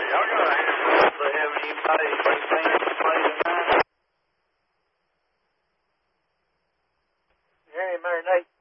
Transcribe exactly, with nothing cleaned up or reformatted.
y'all got a handful to have anybody bring things to play tonight? Hey, Mary Nate.